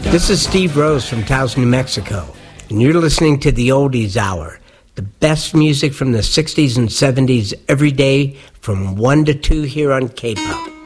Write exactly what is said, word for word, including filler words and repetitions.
This is Steve Rose from Taos, New Mexico, and you're listening to the Oldies Hour, the best music from the sixties and seventies every day from one to two here on K-Pop.